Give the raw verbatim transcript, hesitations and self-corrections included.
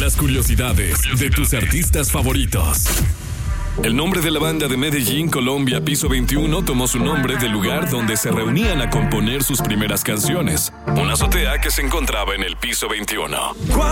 Las curiosidades de tus artistas favoritos. El nombre de la banda de Medellín, Colombia, Piso veintiuno, tomó su nombre del lugar donde se reunían a componer sus primeras canciones, una azotea que se encontraba en el Piso veintiuno.